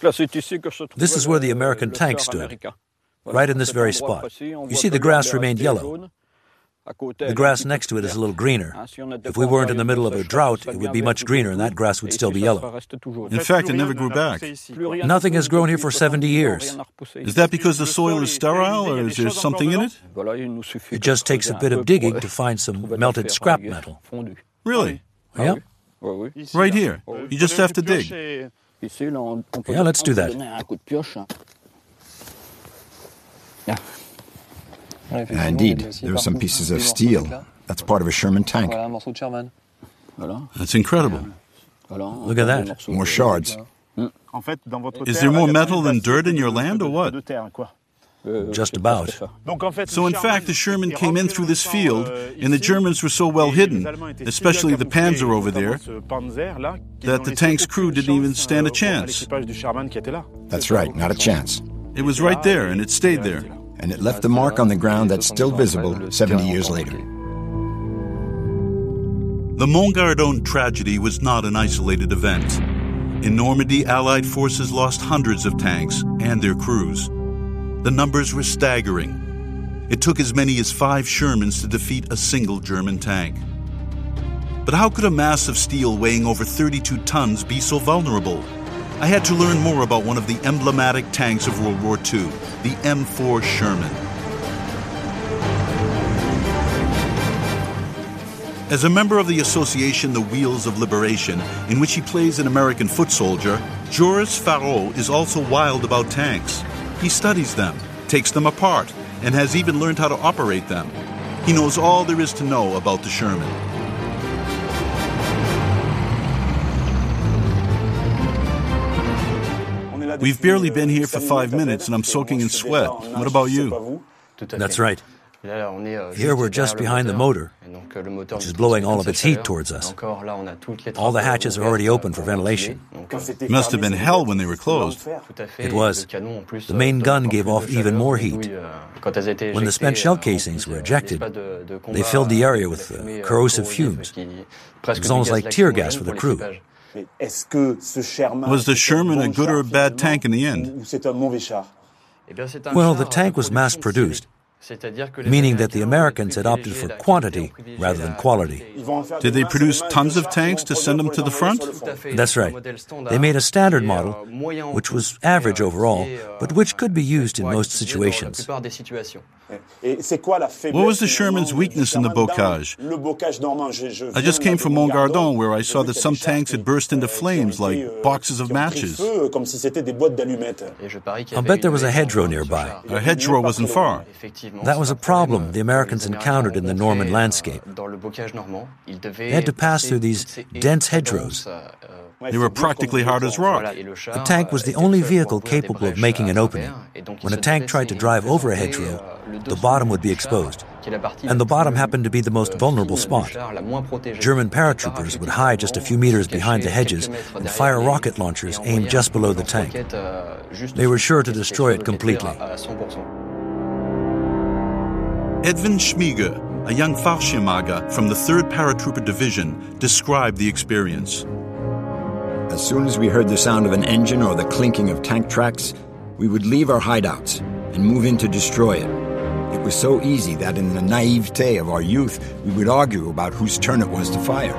This is where the American tank stood, right in this very spot. You see the grass remained yellow. The grass next to it is a little greener. If we weren't in the middle of a drought, it would be much greener and that grass would still be yellow. In fact, it never grew back. Nothing has grown here for 70 years. Is that because the soil is sterile, or is there something in it? It just takes a bit of digging to find some melted scrap metal. Really? Yeah? Right here. You just have to dig. Yeah, let's do that. Indeed, there are some pieces of steel. That's part of a Sherman tank. That's incredible. Look at that. More shards. Is there more metal than dirt in your land, or what? Just about. So in fact, the Sherman came in through this field, and the Germans were so well hidden, especially the Panzer over there, that the tank's crew didn't even stand a chance. That's right, not a chance. It was right there, and it stayed there. And it left a mark on the ground that's still visible 70 years later. The Montgardon tragedy was not an isolated event. In Normandy, Allied forces lost hundreds of tanks and their crews. The numbers were staggering. It took as many as 5 Shermans to defeat a single German tank. But how could a mass of steel weighing over 32 tons be so vulnerable? I had to learn more about one of the emblematic tanks of World War II, the M4 Sherman. As a member of the association The Wheels of Liberation, in which he plays an American foot soldier, Joris Farreau is also wild about tanks. He studies them, takes them apart, and has even learned how to operate them. He knows all there is to know about the Sherman. We've barely been here for 5 minutes and I'm soaking in sweat. What about you? That's right. Here we're just behind the motor, which is blowing all of its heat towards us. All the hatches are already open for ventilation. It must have been hell when they were closed. It was. The main gun gave off even more heat. When the spent shell casings were ejected, they filled the area with corrosive fumes. It was almost like tear gas for the crew. Was the Sherman a good or a bad tank in the end? Well, the tank was mass-produced, meaning that the Americans had opted for quantity rather than quality. Did they produce tons of tanks to send them to the front? That's right. They made a standard model, which was average overall, but which could be used in most situations. What was the Sherman's weakness in the bocage? I just came from Montgardon, where I saw that some tanks had burst into flames like boxes of matches. I'll bet there was a hedgerow nearby. A hedgerow wasn't far. That was a problem the Americans encountered in the Norman landscape. They had to pass through these dense hedgerows. They were practically hard as rock. The tank was the only vehicle capable of making an opening. When a tank tried to drive over a hedgerow, the bottom would be exposed. And the bottom happened to be the most vulnerable spot. German paratroopers would hide just a few meters behind the hedges and fire rocket launchers aimed just below the tank. They were sure to destroy it completely. Edwin Schmiege, a young Fallschirmjäger from the 3rd Paratrooper Division, described the experience. As soon as we heard the sound of an engine or the clinking of tank tracks, we would leave our hideouts and move in to destroy it. It was so easy that in the naivete of our youth, we would argue about whose turn it was to fire.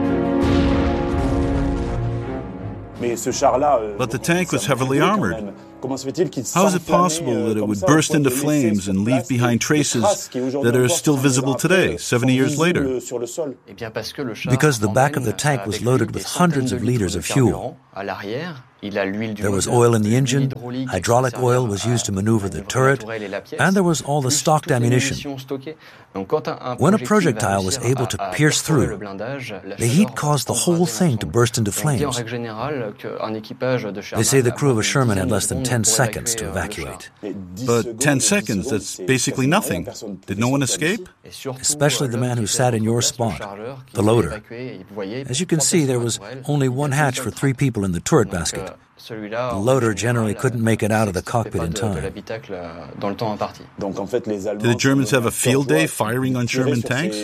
But the tank was heavily armored. How is it possible that it would burst into flames and leave behind traces that are still visible today, 70 years later? Because the back of the tank was loaded with hundreds of liters of fuel. There was oil in the engine, hydraulic oil was used to maneuver the turret, and there was all the stocked ammunition. When a projectile was able to pierce through, the heat caused the whole thing to burst into flames. They say the crew of a Sherman had less than 10 seconds to evacuate. But 10 seconds, that's basically nothing. Did no one escape? Especially the man who sat in your spot, the loader. As you can see, there was only one hatch for 3 people in the turret basket. The loader generally couldn't make it out of the cockpit in time. Did the Germans have a field day firing on Sherman tanks?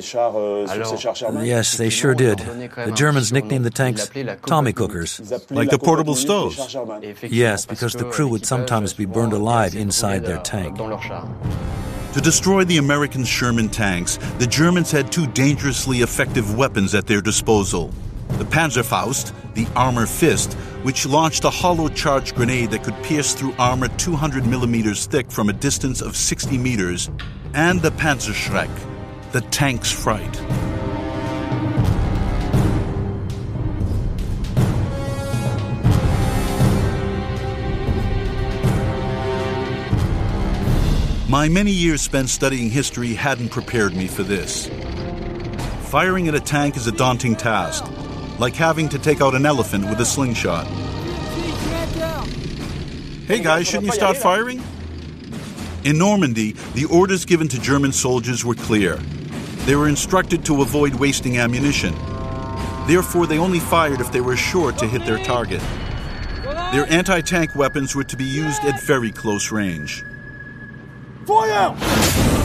Yes, they sure did. The Germans nicknamed the tanks Tommy cookers. Like the portable stoves? Yes, because the crew would sometimes be burned alive inside their tank. To destroy the American Sherman tanks, the Germans had two dangerously effective weapons at their disposal. The Panzerfaust, the armor fist, which launched a hollow charged grenade that could pierce through armor 200 millimeters thick from a distance of 60 meters, and the Panzerschreck, the tank's fright. My many years spent studying history hadn't prepared me for this. Firing at a tank is a daunting task, like having to take out an elephant with a slingshot. Hey guys, shouldn't you start firing? In Normandy, the orders given to German soldiers were clear. They were instructed to avoid wasting ammunition. Therefore, they only fired if they were sure to hit their target. Their anti-tank weapons were to be used at very close range. Feuer!